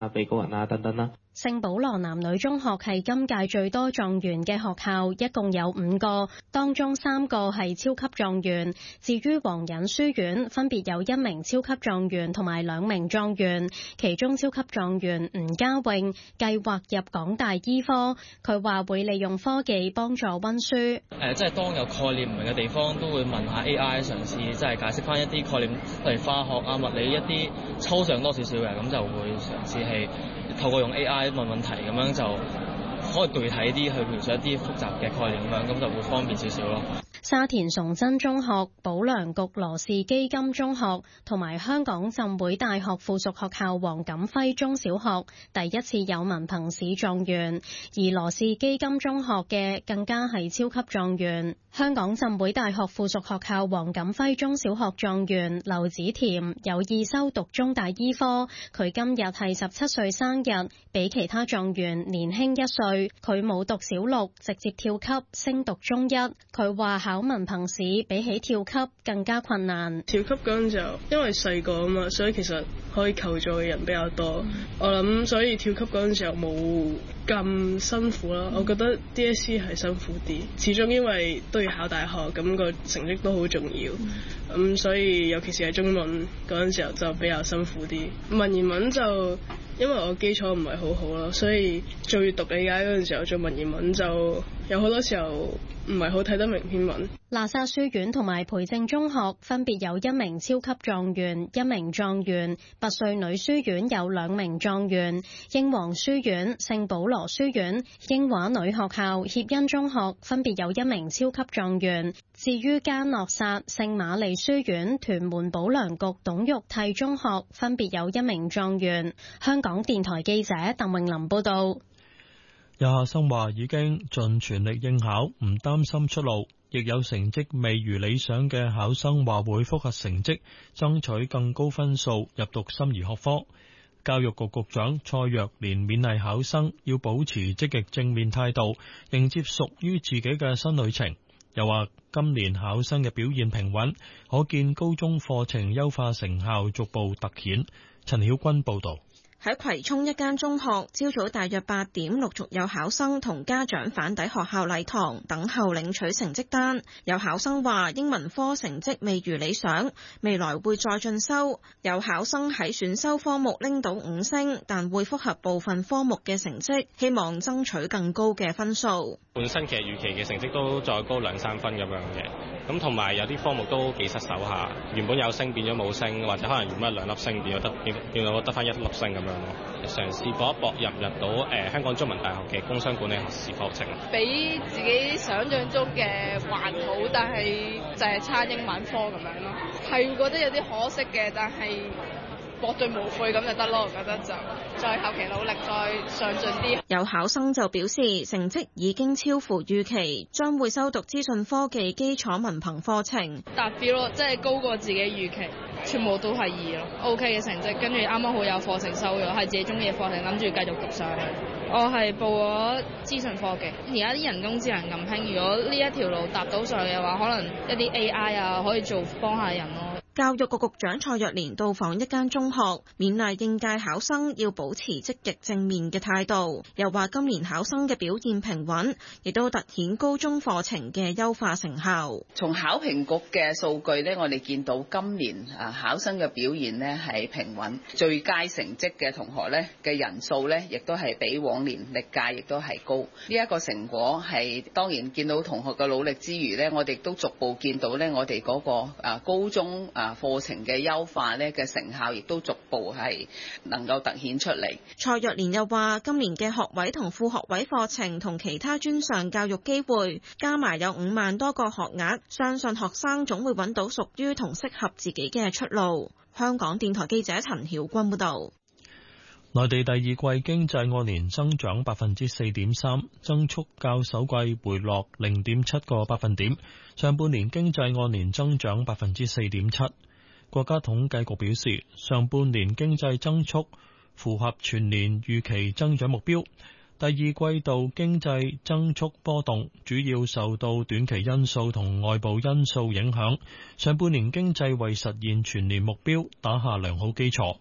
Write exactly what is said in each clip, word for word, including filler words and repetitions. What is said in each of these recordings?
啊被告人啊等等啦。 聖保羅男女中學係今屆最多狀元嘅學校，一共有五個，當中三個係超級狀元。至於皇仁書院，分別有一名超級狀元同埋兩名狀元，其中超級狀元吳家穎計劃入港大醫科，佢話會利用科技幫助溫書。誒、 呃，即係當有概念唔明嘅地方，都會問下 A I， 嘗試即係解釋翻一啲概念，例如化學啊、物理一啲抽象多少少嘅，咁就會嘗試係透過用 A I。問問題咁樣就可以具體啲去描述一啲複雜嘅概念咁樣，咁就會方便少少咯。 沙田崇真中學、保良局羅氏基金中學同埋香港浸會大學附屬學校黃錦輝中小學第一次有文憑試狀元，而羅氏基金中學嘅更加係超級狀元。香港浸會大學附屬學校黃錦輝中小學狀元劉子甜有意修讀中大醫科，佢今日係十七歲生日，比其他狀元年輕一歲。佢冇讀小六，直接跳級升讀中一。佢話考文憑試比起跳級更加困難。 跳級嗰陣時候，因為細個啊嘛，所以其實可以求助嘅人比較多。嗯、我諗所以跳級嗰陣時候冇咁辛苦啦。我覺得 D S E 係辛苦啲，始終因為都要考大學，咁個成績都好重要。咁、嗯、所以尤其是係中文嗰陣時候就比較辛苦啲。文言文就因為我基礎唔係好好咯，所以做閱讀理解嗰陣時候做文言文就有好多時候唔係好睇得明篇文。 喇沙書院同埋培正中學分別有一名超級狀元、一名狀元，拔萃女書院有兩名狀元，英皇書院、聖保羅書院、英華女學校、協恩中學分別有一名超級狀元。至於嘉諾撒、聖瑪麗書院、屯門保良局董玉娣中學分別有一名狀元。香港電台記者鄧穎琳報道。 有考生話已經盡全力應考，唔擔心出路。亦有成績未如理想嘅考生話會複核成績，爭取更高分數入讀心儀學科。教育局局長蔡若蓮勉勵考生要保持積極正面態度，迎接屬於自己嘅新旅程。又話今年考生嘅表現平穩，可見高中課程優化成效逐步凸顯。陳曉君報導。 喺葵涌一間中學，朝早大約八點陸續有考生同家長返抵學校禮堂，等候領取成績單。有考生話英文科成績未如理想，未來會再進修。有考生喺選修科目拎到五星，但會複核部分科目嘅成績，希望爭取更高嘅分數。 本身其實預期嘅成績都再高兩三分咁樣嘅，咁同埋有啲科目都幾失手下，原本有星變咗冇星，或者可能原本兩粒星變咗得變變到得翻一粒星咁樣咯。嘗試搏一搏入入到誒、呃、香港中文大學嘅工商管理學士課程， 比自己想象中嘅還好，但係就係差英文科咁樣咯，係覺得有啲可惜嘅，但係搏盡無悔咁就得咯，我覺得就再後期努力再上進啲。 有考生就表示成績已經超乎預期，將會修讀資訊科技基礎文憑課程， 達標咯，即係高過自己預期，全部都係二咯 ，OK 嘅成績，跟住啱啱好有課程收咗，係自己中意嘅課程，諗住繼續讀上去。我係報咗資訊科技，而家啲人工智能咁興，如果呢一條路搭到上嘅話，可能一啲 A I 啊可以做幫下人咯。 教育局局長蔡若蓮到訪一間中學，勉勵應屆考生要保持積極正面嘅態度，又話今年考生嘅表現平穩，亦都凸顯高中課程嘅優化成效。 從考評局嘅數據呢，我哋見到今年啊考生嘅表現呢係平穩，最佳成績嘅同學呢嘅人數呢亦都係比往年歷屆亦都係高。呢一個成果係當然見到同學嘅努力之餘呢，我哋都逐步見到呢我哋嗰個啊高中啊課程嘅優化呢嘅成效，亦都逐步係能夠凸顯出嚟。 蔡若蓮又話，今年嘅學位同副學位課程同其他專上教育機會加埋有五萬多個學額，相信學生總會揾到屬於同適合自己嘅出路。香港電台記者陳曉君報道。 內地第二季經濟按年增長百分之四點三，增速較首季回落零點七個百分點。上半年經濟按年增長百分之四點七。國家統計局表示，上半年經濟增速符合全年預期增長目標。第二季度經濟增速波動，主要受到短期因素同外部因素影響。上半年經濟為實現全年目標打下良好基礎。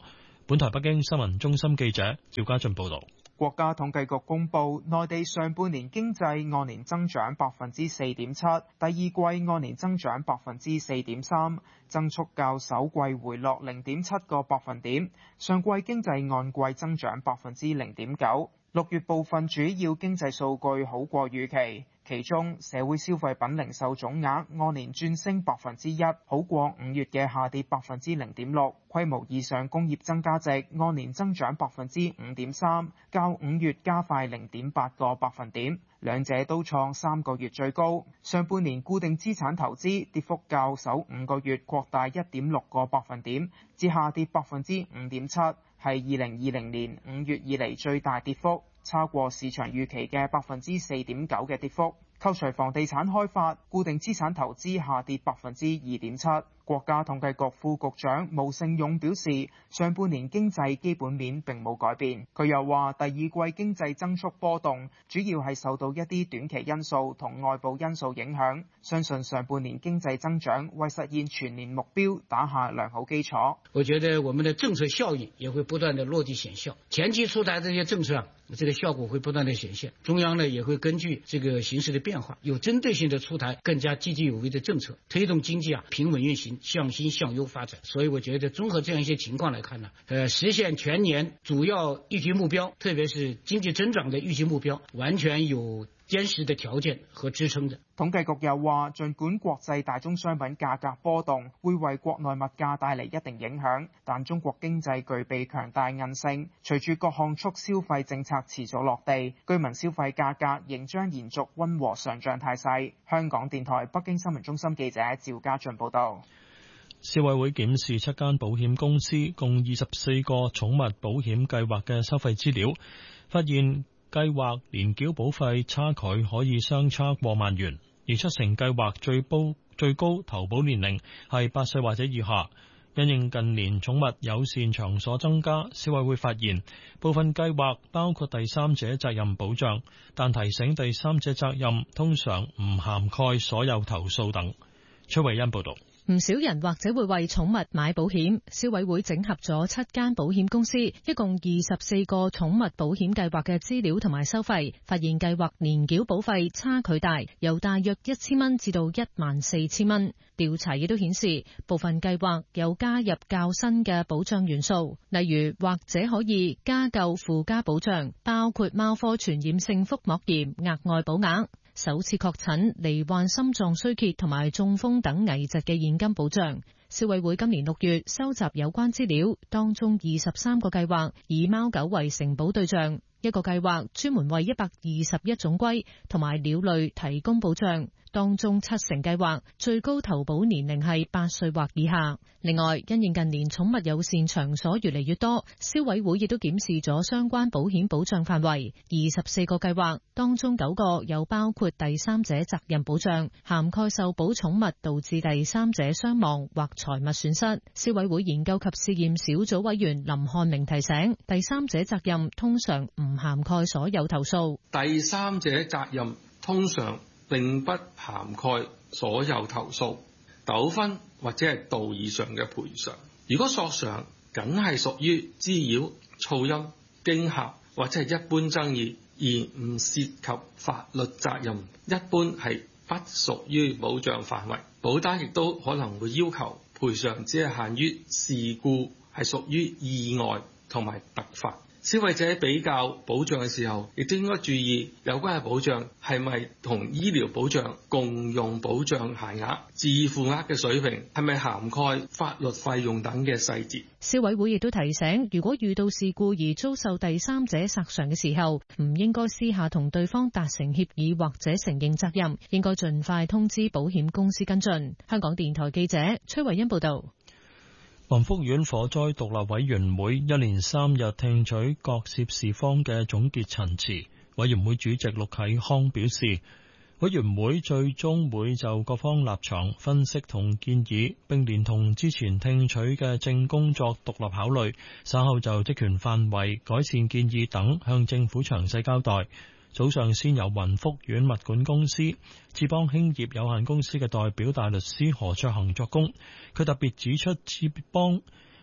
本台北京新聞中心記者趙家俊報道。 國家統計局公布，內地上半年經濟按年增長百分之四點七，第二季按年增長百分之四點三，增速較首季回落零點七個百分點。上季經濟按季增長百分之零點九。六月部分主要經濟數據好過預期，其中社會消費品零售總額按年轉升百分之一，好過五月嘅下跌百分之零點六。規模以上工業增加值按年增長百分之五點三，較五月加快零點八個百分點，兩者都創三個月最高。上半年固定資產投資跌幅較首五個月擴大一點六個百分點，至下跌百分之五點七，係二零二零年五月以嚟最大跌幅，超過市場預期嘅百分之四點九嘅跌幅。扣除房地產開發，固定資產投資下跌百分之二點七。國家統計局副局長毛盛勇表示，上半年經濟基本面並冇改變。佢又話，第二季經濟增速波動，主要係受到一啲短期因素同外部因素影響。相信上半年經濟增長為實現全年目標打下良好基礎。 我覺得我們的政策效應也會不斷的落地顯效，前期出台這些政策啊，這個效果會不斷的顯現。中央呢也會根據這個形勢的變化，有針對性的出台更加積極有為的政策，推動經濟啊平穩運行，向新向優發展。所以我覺得綜合這樣一些情況來看呢，呃，實現全年主要預期目標，特別是經濟增長的預期目標，完全有堅實的條件和支撐的。 統計局又話，儘管國際大宗商品價格波動會為國內物價帶嚟一定影響，但中國經濟具備強大韌性，隨住各項促消費政策遲早落地，居民消費價格仍將延續溫和上漲態勢。香港電台北京新聞中心記者趙家俊報道。 消委會檢視七間保險公司共二十四個寵物保險計劃嘅收費資料，發現計劃年繳保費差距可以相差過萬元，而七成計劃最高最高投保年齡係八歲或者以下。因應近年寵物友善場所增加，消委會發現部分計劃包括第三者責任保障，但提醒第三者責任通常唔涵蓋所有投訴等。崔慧欣報道。 唔少人或者會為寵物買保險，消委會整合咗七間保險公司，一共二十四個寵物保險計劃嘅資料同埋收費，發現計劃年繳保費差距大，由大約一千蚊至到一萬四千蚊。調查亦都顯示，部分計劃有加入較新嘅保障元素，例如或者可以加購附加保障，包括貓科傳染性腹膜炎額外保額，首次確診、罹患心臟衰竭同埋中風等危疾嘅現金保障。消委會今年六月收集有關資料，當中二十三個計劃以貓狗為承保對象，一個計劃專門為一百二十一種龜同埋鳥類提供保障，當中七成計劃最高投保年齡係八歲或以下。另外，因應近年寵物友善場所越嚟越多，消委會亦都檢視咗相關保險保障範圍。二十四個計劃當中九個有包括第三者責任保障，涵蓋受保寵物導致第三者傷亡或財物損失。消委會研究及試驗小組委員林漢明提醒，第三者責任通常唔涵蓋所有投訴。 第三者責任通常並不涵蓋所有投訴、糾紛或者係道義上嘅賠償。如果索償僅係屬於滋擾、噪音、驚嚇或者係一般爭議，而唔涉及法律責任，一般係不屬於保障範圍。保單亦都可能會要求賠償只係限於事故係屬於意外同埋突發。消費者比較保障嘅時候，亦都應該注意有關嘅保障係咪同醫療保障共用保障限額、自付額嘅水平係咪涵蓋法律費用等嘅細節。 消委會亦都提醒，如果遇到事故而遭受第三者索償嘅時候，唔應該私下同對方達成協議或者承認責任，應該盡快通知保險公司跟進。香港電台記者崔慧欣報道。 宏福苑火災獨立委員會一連三日聽取各涉事方嘅總結陳詞。委員會主席陸啟康表示，委員會最終會就各方立場分析同建議，並連同之前聽取嘅正工作獨立考慮，稍後就職權範圍、改善建議等向政府詳細交代。早上先由宏福苑物管公司智邦興業有限公司嘅代表大律師何卓恒作供，佢特別指出智邦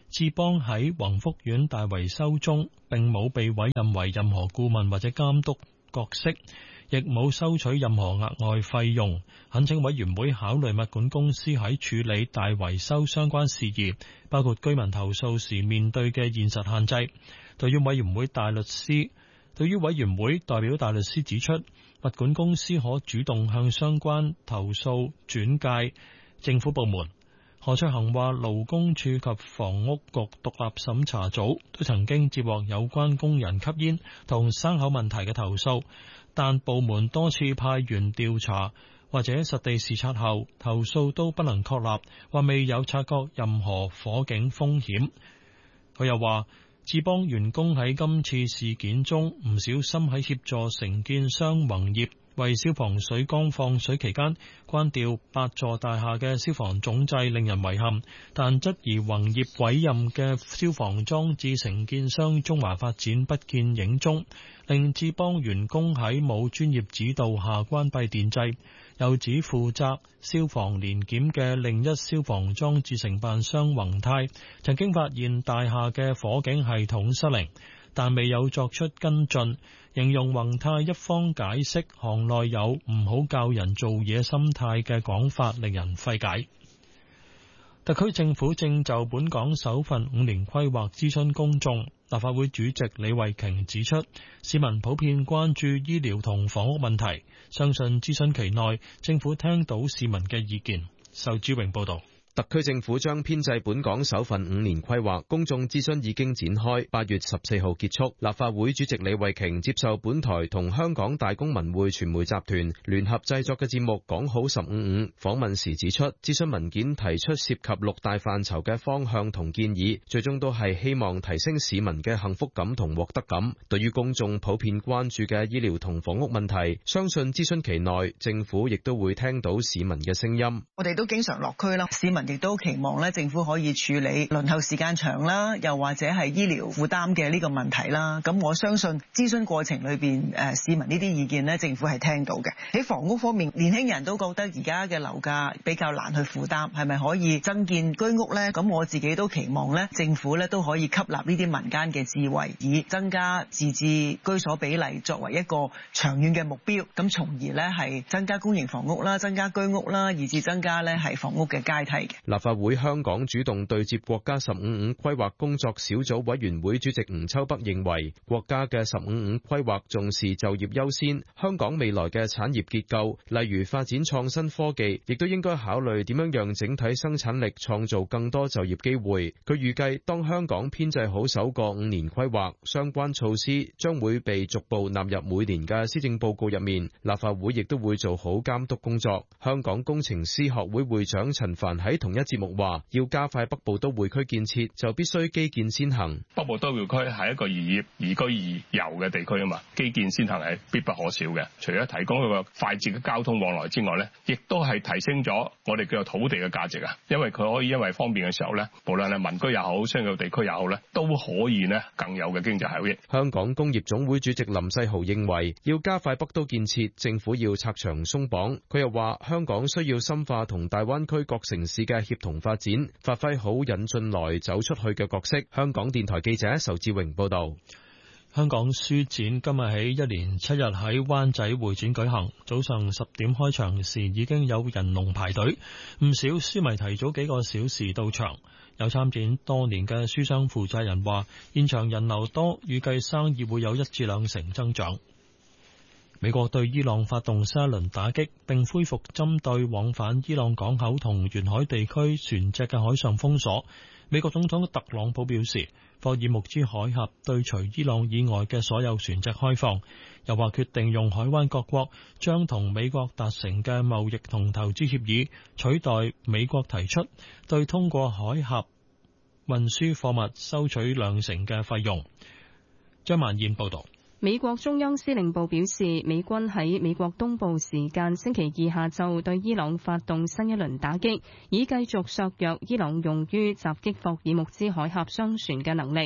智邦喺宏福苑大維修中並冇被委任為任何顧問或者監督角色，亦冇收取任何額外費用。懇請委員會考慮物管公司喺處理大維修相關事宜，包括居民投訴時面對嘅現實限制。對於委員會大律師，對於委員會代表大律師指出，物管公司可主動向相關投訴轉介政府部門。何卓恒話，勞工處及房屋局獨立審查組都曾經接獲有關工人吸煙同生口問題嘅投訴，但部門多次派員調查或者實地視察後，投訴都不能確立，或未有察覺任何火警風險。佢又話，智邦員工喺今次事件中唔小心喺協助承建商宏業為消防水缸放水期間關掉八座大廈嘅消防總掣，令人遺憾，但質疑宏業委任嘅消防裝置承建商中華發展不見影蹤，令智邦員工喺冇專業指導下關閉電掣。又指負責消防年檢嘅另一消防裝置承辦商宏泰曾經發現大廈嘅火警系統失靈，但未有作出跟進，形容宏泰一方解釋行內有唔好教人做嘢心態嘅講法令人費解。特區政府正就本港首份五年規劃諮詢公眾。立法會主席李慧瓊指出，市民普遍關注醫療同房屋問題，相信諮詢期內政府聽到市民嘅意見。仇志榮報道。 特區政府將編製本港首份五年規劃，公眾諮詢已經展開，八月十四號結束。立法會主席李慧瓊接受本台同香港大公文匯傳媒集團聯合製作嘅節目《講好十五五》訪問時指出，諮詢文件提出涉及六大範疇嘅方向同建議，最終都係希望提升市民嘅幸福感同獲得感。對於公眾普遍關注嘅醫療同房屋問題，相信諮詢期內政府亦都會聽到市民嘅聲音。 我哋都經常落區啦，市民亦都期望咧，政府可以處理輪候時間長啦，又或者係醫療負擔嘅呢個問題啦。咁我相信諮詢過程裏邊，誒市民呢啲意見咧，政府係聽到嘅。喺房屋方面，年輕人都覺得而家嘅樓價比較難去負擔，係咪可以增建居屋呢？咁我自己都期望咧，政府咧都可以吸納呢啲民間嘅智慧，以增加自置居所比例作為一個長遠嘅目標，咁從而咧係增加公營房屋啦，增加居屋啦，以至增加咧係房屋嘅階梯嘅。 立法會香港主動對接國家十五五規劃工作小組委員會主席吳秋北認為，國家嘅十五五規劃重視就業優先，香港未來嘅產業結構，例如發展創新科技，亦都應該考慮點樣讓整體生產力創造更多就業機會。佢預計，當香港編製好首個五年規劃，相關措施將會被逐步納入每年嘅施政報告入面，立法會亦都會做好監督工作。香港工程師學會會長陳帆喺同一節目話，要加快北部都會區建設，就必須基建先行。 北部都會區係一個宜業、宜居、宜遊嘅地區啊嘛，基建先行係必不可少嘅。除咗提供一個快捷嘅交通往來之外咧，亦都係提升咗我哋叫做土地嘅價值啊。因為佢可以因為方便嘅時候咧，無論係民居又好，商業地區又好咧，都可以咧更有嘅經濟效益。 香港工業總會主席林世豪認為，要加快北都建設，政府要拆牆鬆綁。佢又話，香港需要深化同大灣區各城市嘅協同發展，發揮好引進來走出去嘅角色。香港電台記者仇志榮報道。 香港書展今日起一連七日喺灣仔會展舉行，早上十點開場時已經有人龍排隊，唔少書迷提早幾個小時到場。有參展多年嘅書商負責人話，現場人流多，預計生意會有一至兩成增長。美國對伊朗發動新一輪打擊，並恢復針對往返伊朗港口同沿海地區船隻嘅海上封鎖。美國總統特朗普表示，霍爾木茲海峽對除伊朗以外嘅所有船隻開放，又話決定用海灣各國將同美國達成嘅貿易同投資協議取代美國提出對通過海峽運輸貨物收取兩成嘅費用。張萬燕報道。 美國中央司令部表示，美軍喺美國東部時間星期二下晝對伊朗發動新一輪打擊，以繼續削弱伊朗用於襲擊霍爾木茲海峽商船嘅能力。而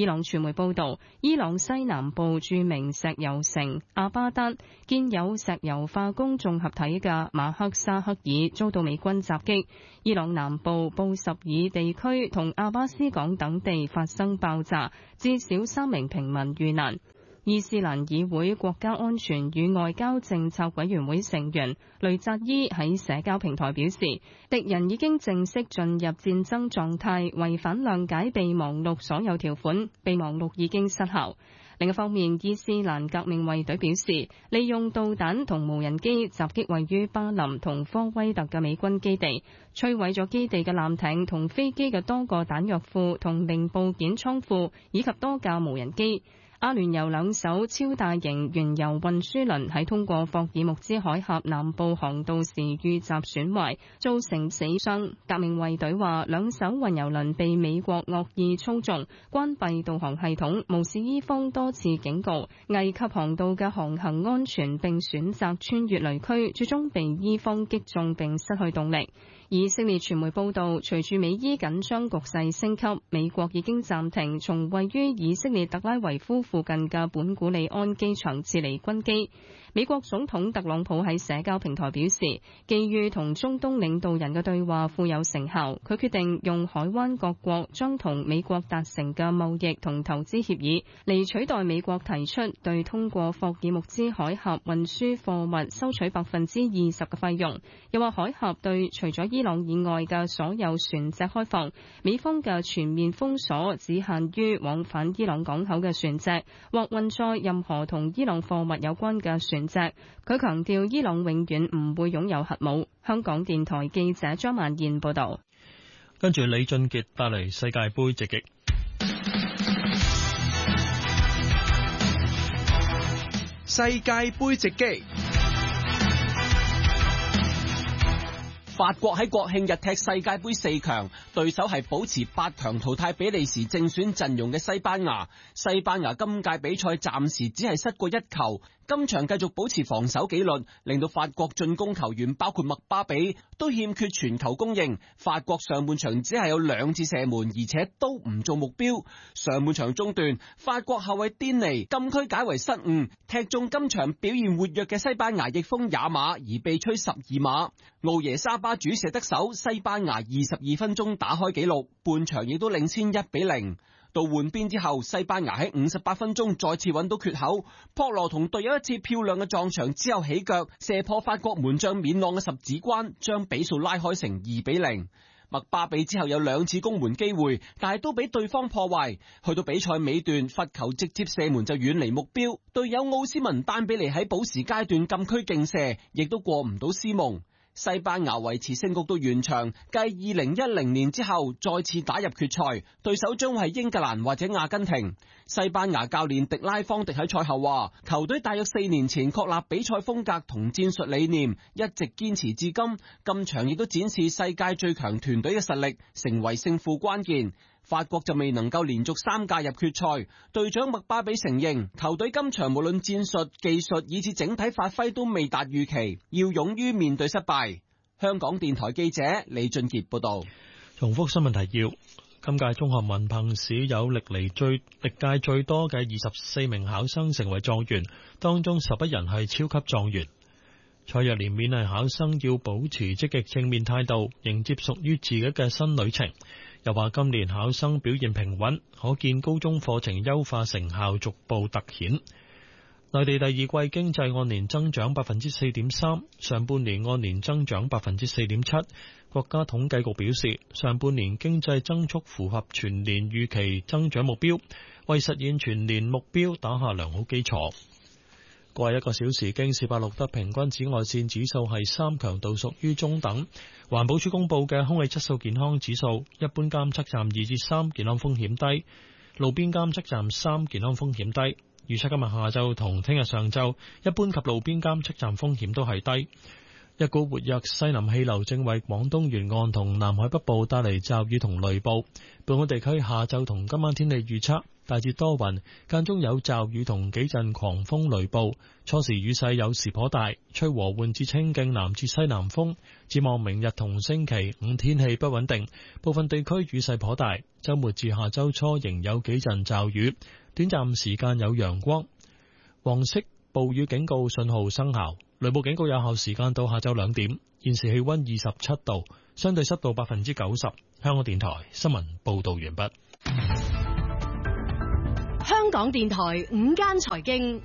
伊朗傳媒報道，伊朗西南部著名石油城阿巴德建有石油化工綜合體嘅馬克沙克爾遭到美軍襲擊。伊朗南部布什爾地區同阿巴斯港等地發生爆炸，至少三名平民遇難。伊斯蘭議會國家安全與外交政策委員會成員雷扎伊喺社交平台表示，敵人已經正式進入戰爭狀態，違反諒解備忘錄所有條款，備忘錄已經失效。另一方面，伊斯蘭革命衛隊表示，利用導彈同無人機襲擊位於巴林同科威特嘅美軍基地，摧毀咗基地嘅艦艇同飛機嘅多個彈藥庫同零部件倉庫，以及多架無人機。阿聯酋兩艘超大型原油運輸輪喺通過霍爾木茲海峽南部航道時遇襲損壞，造成死傷。革命衛隊話，兩艘運油輪被美國惡意操縱，關閉導航系統，無視伊方多次警告，危及航道嘅航行安全，並選擇穿越雷區，最終被伊方擊中並失去動力。以色列傳媒報道，隨住美伊緊張局勢升級，美國已經暫停從位於以色列特拉維夫附近嘅本古里安機場撤離軍機。美國總統特朗普喺社交平台表示，基於同中東領導人嘅對話富有成效，佢決定用海灣各國將同美國達成嘅貿易同投資協議嚟取代美國提出對通過霍爾木茲海峽運輸貨物收取百分之二十嘅費用。又話海峽對除咗伊朗以外嘅所有船隻開放，美方嘅全面封鎖只限於往返伊朗港口嘅船隻或運載任何同伊朗貨物有關嘅船隻。佢強調伊朗永遠唔會擁有核武。香港電台記者張曼燕報道。 跟住李俊傑帶嚟世界盃直擊。 世界盃直擊。法國喺國慶日踢世界盃四強，對手係保持八強淘汰比利時正選陣容嘅西班牙。西班牙今屆比賽暫時只係失過一球，今場繼續保持防守紀律，令到法國進攻球員包括麥巴比都欠缺傳球供應。法國上半場只係有兩次射門，而且都唔做目標。上半場中段，法國後衛甸尼禁區解圍失誤，踢中今場表現活躍嘅西班牙翼鋒亞馬，而被吹十二碼。奧耶沙巴主射得手，西班牙二十二分鐘打開紀錄，半場亦都領先一比零。到換邊之後，西班牙喺五十八分鐘再次揾到缺口，博羅同隊友一次漂亮嘅撞牆之後起腳射破法國門將免朗嘅十指關，將比數拉開成二比零。麥巴比之後有兩次攻門機會，但係都俾對方破壞。去到比賽尾段，罰球直接射門就遠離目標，隊友奧斯文丹比尼喺補時階段禁區勁射，亦都過唔到斯蒙。西班牙維持勝局到完場，繼二零一零年之後再次打入決賽，對手將會係英格蘭或者阿根廷。西班牙教練迪拉方迪喺賽後話，球隊大約四年前確立比賽風格同戰術理念，一直堅持至今。今場亦都展示世界最強團隊嘅實力，成為勝負關鍵。法國就未能夠連續三屆入決賽，隊長麥巴比承認球隊今場無論戰術、技術以至整體發揮都未達預期，要勇於面對失敗。香港電台記者李俊傑報道。 重複新聞提要：今屆中學文憑試有歷嚟最歷屆最多嘅二十四名考生成為狀元，當中十一人係超級狀元。蔡若蓮勉勵考生要保持積極正面態度，迎接屬於自己嘅新旅程。又話今年考生表現平穩，可見高中課程優化成效逐步凸顯。內地第二季經濟按年增長百分之四點三，上半年按年增長百分之四點七。國家統計局表示，上半年經濟增速符合全年預期增長目標，為實現全年目標打下良好基礎。過去一個小時，京士柏錄得平均紫外線指數係三，強度屬於中等。環保署公布嘅空氣質素健康指數，一般監測站二至三，健康風險低；路邊監測站三，健康風險低。預測今日下晝同聽日上晝，一般及路邊監測站風險都係低。一股活躍西南氣流正為廣東沿岸同南海北部帶嚟驟雨同雷暴。本港地區下晝同今晚天氣預測。 大致多雲，間中有驟雨同幾陣狂風雷暴。初時雨勢有時頗大，吹和緩至清勁南至西南風。展望明日同星期五天氣不穩定，部分地區雨勢頗大。週末至下週初仍有幾陣驟雨，短暫時間有陽光。黃色暴雨警告信號生效，雷暴警告有效時間到下晝兩點。現時氣溫二十七度，相對濕度百分之九十。香港電台新聞報道完畢。 香港電台午間財經，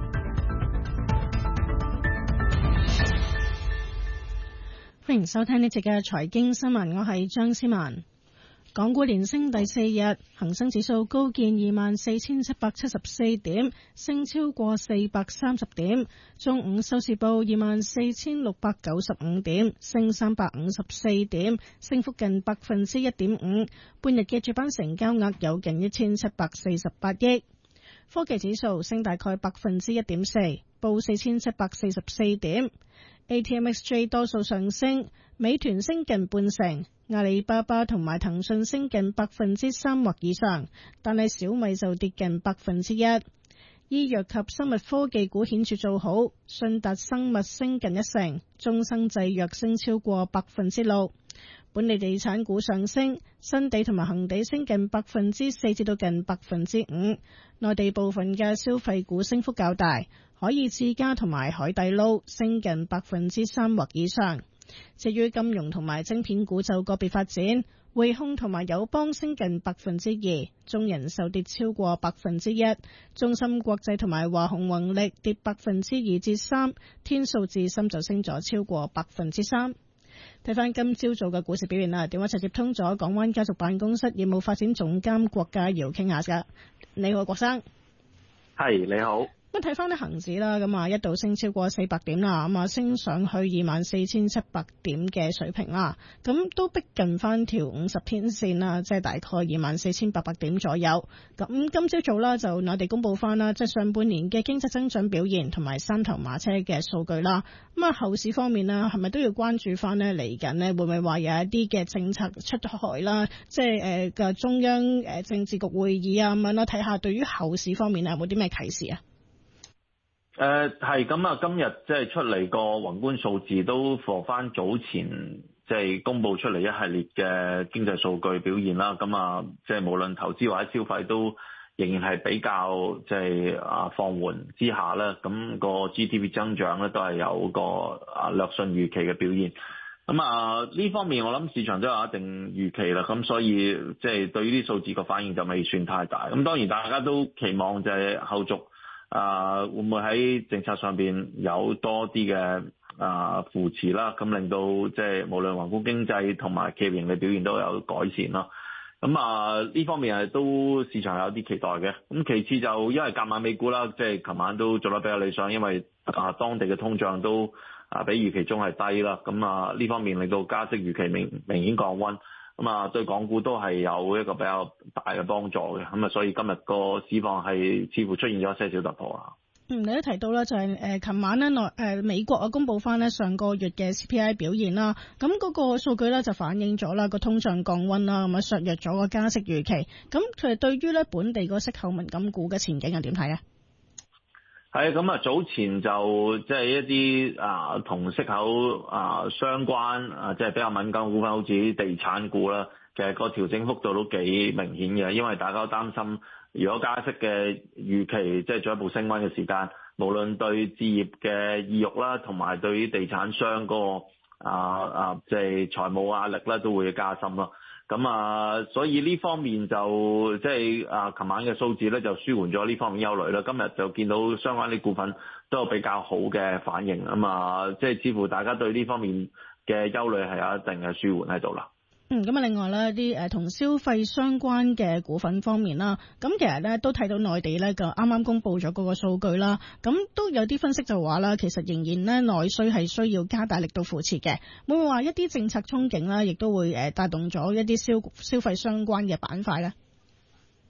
歡迎收聽呢節嘅財經新聞，我係張思文。港股連升第四日，恒生指數高見二萬四千七百七十四點，升超過四百三十點。中午收市報二萬四千六百九十五點，升三百五十四點，升幅近百分之一點五。半日嘅主板成交額有近一千七百四十八億。科技指數升大概百分之一點四，報四千七百四十四點。A T M X J 多數上升，美團升近半成，阿里巴巴同埋騰訊升近百分之三或以上，但係小米就跌近百分之一。醫藥及生物科技股顯著做好，信達生物升近一成，中生製藥升超過百分之六。本地地產股上升，新地同埋恒地升近百分之四至到近百分之五。內地部分嘅消費股升幅較大，海爾智家同埋海底撈升近百分之三或以上。至於金融同埋晶片股就個別發展，匯控同埋友邦升近百分之二，中人壽跌超過百分之一，中芯國際同埋華虹宏力跌百分之二至三，天數智深就升咗超過百分之三。睇翻今朝早嘅股市表現啦，電話就接通咗港灣家族辦公室業務發展總監郭家堯傾下噶。你好，郭生。 係，你好。 咁睇翻啲恒指啦，咁啊一度升超過四百點啦，咁啊升上去二萬四千七百點嘅水平啦，咁都逼近翻條五十天線啦，即係大概二萬四千八百點左右。咁今朝早啦就內地公布翻啦，即係上半年嘅經濟增長表現同埋三頭馬車嘅數據啦。咁啊後市方面呢，係咪都要關注翻呢？嚟緊呢會唔會話有一啲嘅政策出台啦？即係誒嘅中央誒政治局會議啊咁樣啦，睇下對於後市方面有冇啲咩啟示啊？ 誒係咁啊！今日即係出嚟個宏觀數字都符合翻早前即係公佈出嚟一系列嘅經濟數據表現啦。咁啊，即係無論投資或者消費都仍然係比較即係啊放緩之下咧。咁個 G D P 增長咧都係有個啊略遜預期嘅表現。咁啊呢方面我諗市場都有一定預期啦。咁所以即係對於啲數字個反應就未算太大。咁當然大家都期望就係後續。啊，會唔會喺政策上邊有多啲嘅啊扶持啦？咁令到即係無論宏觀經濟同埋企業盈利表現都有改善咯。咁啊呢方面係都市場有啲期待嘅。咁其次就因為隔晚美股啦，即係琴晚都做得比較理想，因為啊當地嘅通脹都啊比預期中係低啦。咁啊呢方面令到加息預期明明顯降溫。咁啊，對港股都係有一個比較大嘅幫助嘅，咁啊，所以今日個市況係似乎出現咗些少突破啊。 嗯，你都提到啦，就係誒，琴晚咧內誒美國啊公佈翻咧上個月嘅 C P I 表現啦，咁嗰個數據咧就反映咗啦個通脹降溫啦，咁啊削弱咗個加息預期。咁其實對於咧本地個息口敏感股嘅前景係點睇啊？ 係咁啊，早前就即係一啲啊同息口啊相關啊，即係比較敏感股份，好似地產股啦，其實個調整幅度都幾明顯嘅，因為大家都擔心，如果加息嘅預期即係進一步升溫嘅時間，無論對置業嘅意欲啦，同埋對於地產商嗰個啊啊即係財務壓力咧，都會加深咯。咁啊，所以呢方面就即係啊，琴晚嘅數字咧就舒緩咗呢方面憂慮啦。今日就見到相關啲股份都有比較好嘅反應啊嘛，即係似乎大家對呢方面嘅憂慮係有一定嘅舒緩喺度啦。 嗯，咁啊，另外咧啲誒同消費相關嘅股份方面啦，咁其實咧都睇到內地咧個啱啱公布咗嗰個數據啦，咁都有啲分析就話啦，其實仍然咧內需係需要加大力度扶持嘅，會唔會話一啲政策憧憬啦，亦都會誒帶動咗一啲消消費相關嘅板塊咧？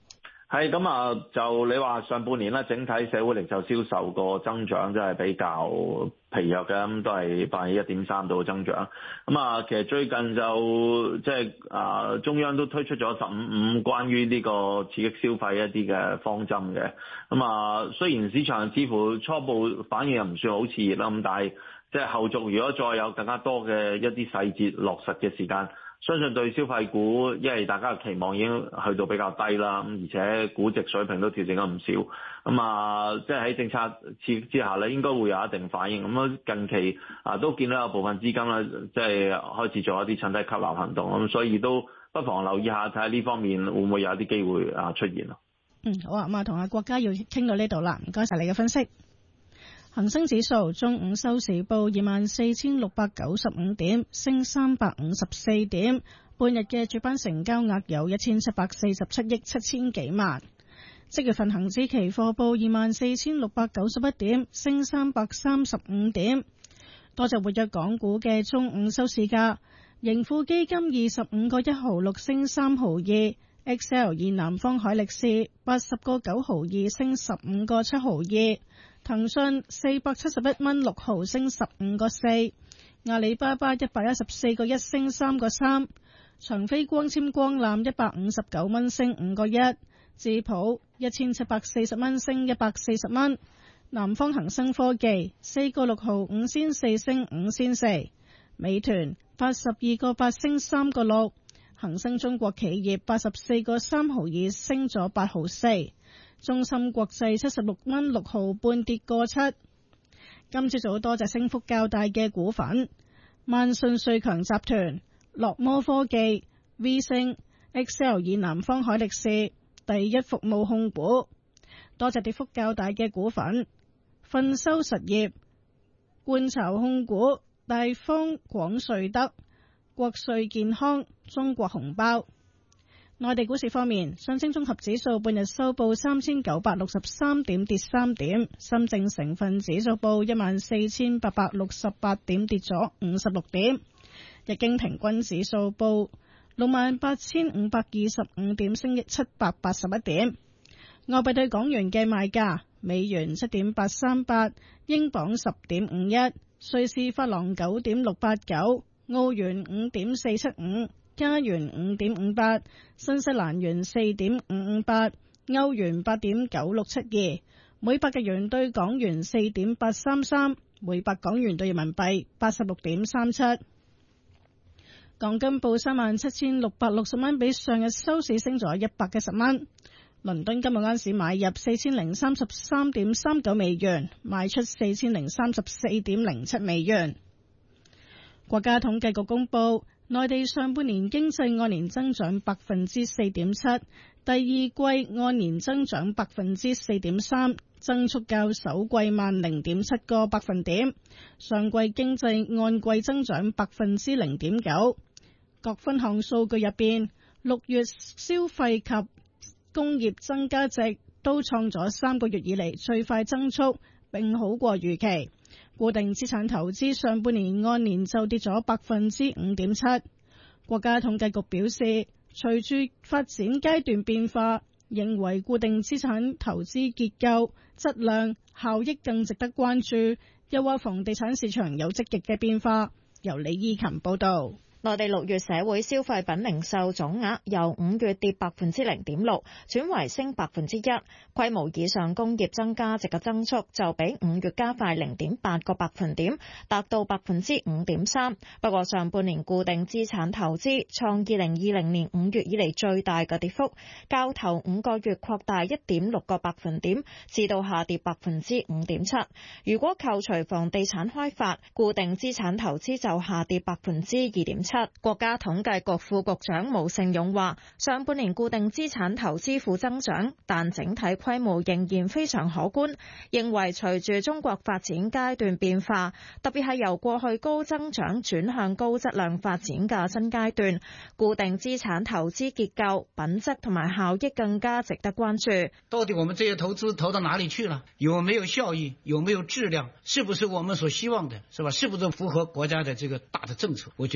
係咁啊，就你話上半年咧，整體社會零售銷售個增長真係比較疲弱嘅，咁都係百分之一點三度嘅增長。咁啊，其實最近就即係啊，中央都推出咗十五五關於呢個刺激消費一啲嘅方針嘅。咁啊，雖然市場似乎初步反應又唔算好熾熱啦，咁但係即係後續如果再有更加多嘅一啲細節落實嘅時間，相信對消費股，因為大家嘅期望已經去到比較低啦，咁而且估值水平都調整咗唔少，咁啊，即係喺政策刺激之下咧，應該會有一定反應。咁啊，近期啊都見到有部分資金咧，即係開始做一啲趁低吸納行動，咁所以都不妨留意下，睇下呢方面會唔會有一啲機會啊出現咯。 嗯，好啊，咁啊，同阿國家要傾到呢度啦，唔該晒你嘅分析。恒生指數中午收市報二萬四千六百九十五點，升三百五十四點。半日嘅主板成交額有一千七百四十七億七千幾萬。即月份恒指期貨報二萬四千六百九十一點，升三百三十五點。多隻活躍港股嘅中午收市價，盈富基金二十五個一毫六升三毫二 ，X L 以南方海力士八十個九毫二升十五個七毫二。騰訊四百七十一蚊六毫升十五個四，阿里巴巴一百一十四個一升三個三，長飛光纖光纜一百五十九蚊升五個一，智普一千七百四十蚊升一百四十蚊，南方恒生科技四個六毫五仙四升五仙四，美團八十二個八升三個六，恒生中國企業八十四個三毫二升咗八毫四。中芯國際七十六蚊六毫半跌個七。今朝早多隻升幅較大嘅股份：萬信瑞強集團、樂摩科技、V 星、X L 以南方海力士、第一服務控股。多隻跌幅較大嘅股份：奮修實業、冠巢控股、大方廣瑞德、國瑞健康、中國紅包。內地股市方面，上證綜合指數半日收報三千九百六十三點，跌三點；深證成分指數報一萬四千八百六十八點，跌咗五十六點；日經平均指數報六萬八千五百二十五點，升七百八十一點。外幣對港元嘅賣價：美元七點八三八，英鎊十點五一，瑞士法郎九點六八九，澳元五點四七五。加元五點五八，新西蘭元四點五五八，歐元八點九六七二，每百日元對港元四點八三三，每百港元對人民幣八十六點三七。港金報三萬七千六百六十蚊，比上日收市升咗一百一十蚊。倫敦今日晏市買入四千零三十三點三九美元，賣出四千零三十四點零七美元。國家統計局公布，內地上半年經濟按年增長百分之四點七，第二季按年增長百分之四點三，增速較首季慢零點七個百分點。上季經濟按季增長百分之零點九。各分項數據入邊，六月消費及工業增加值都創咗三個月以嚟最快增速，並好過預期。固定資產投資上半年按年就跌咗百分之五點七。國家統計局表示，隨住發展階段變化，認為固定資產投資結構、質量、效益更值得關注。又話房地產市場有積極嘅變化。由李依琴報道。 內地六月社會消費品零售總額由五月跌百分之零點六，轉為升百分之一。規模以上工業增加值嘅增速就比五月加快零點八個百分點，達到百分之五點三。不過上半年固定資產投資創二零二零年五月以嚟最大嘅跌幅，較頭五個月擴大一點六個百分點，至到下跌百分之五點七。如果扣除房地產開發，固定資產投資就下跌百分之二點七。國家統計局副局長毛盛勇話：上半年固定資產投資負增長，但整體規模仍然非常可觀。認為隨住中國發展階段變化，特別係由過去高增長轉向高質量發展嘅新階段，固定資產投資結構、品質同埋效益更加值得關注。 到底我們這些投資投到哪裡去了？有沒有效益？有沒有質量？是不是我們所希望的？是吧？是不是符合國家的這個大的政策？我覺得這些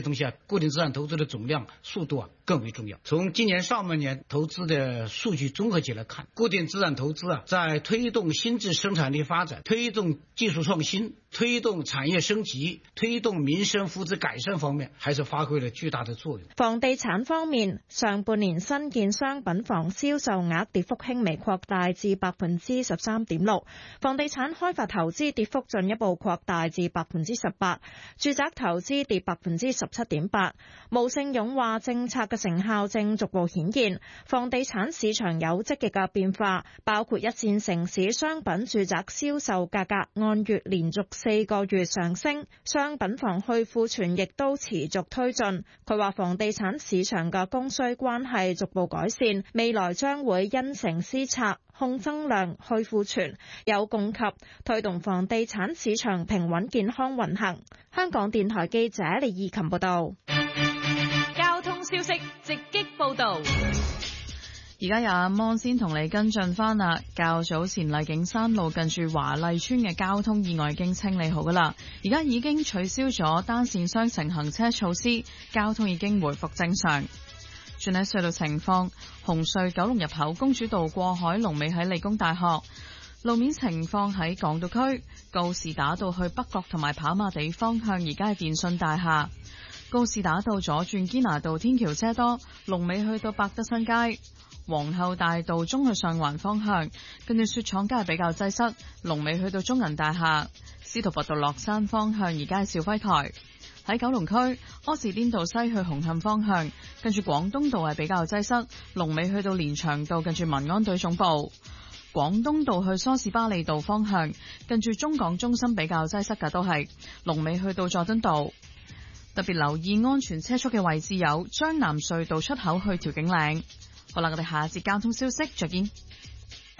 類東西啊，固定資產投資的總量、速度啊更為重要。從今年上半年投資的數據綜合起來看，固定資產投資啊，在推動新質生產力發展、推動技術創新、推動產業升級、推動民生福祉改善方面，還是發揮了巨大的作用。 房地產方面，上半年新建商品房銷售額跌幅輕微擴大至百分之十三點六，房地產開發投資跌幅進一步擴大至百分之十八，住宅投資跌百分之十七點八。毛盛勇話，政策嘅成效正逐步顯現，房地產市場有積極嘅變化，包括一線城市商品住宅銷售價格按月連續四個月上升，商品房去庫存亦都持續推進。佢話房地產市場嘅供需關係逐步改善，未來將會因城施策，控增量、去庫存，有供給，推動房地產市場平穩健康運行。香港電台記者李義琴報道。 交通消息直擊報道。而家有阿芒先同你跟進翻啦。較早前麗景山路近住華麗村嘅交通意外已經清理好噶啦，而家已經取消咗單線雙程行車措施，交通已經回復正常。轉喺隧道情況，紅隧九龍入口公主道過海龍尾喺理工大學，路面情況喺港島區告士打道去北角同埋跑馬地方向，而家係電信大廈。告士打道左轉堅拿道天橋車多，龍尾去到百德新街。皇后大道中去上環方向，跟住雪廠街係比較擠塞，龍尾去到中銀大廈。司徒拔道落山方向，而家係兆輝台。喺九龍區柯士甸道西去紅磡方向，跟住廣東道係比較擠塞，龍尾去到連翔道近住民安隊總部。廣東道去梳士巴利道方向，跟住中港中心比較擠塞嘅都係龍尾去到佐敦道。特別留意安全車速嘅位置有將南隧道出口去調景嶺。好啦，我哋下一節交通消息再見。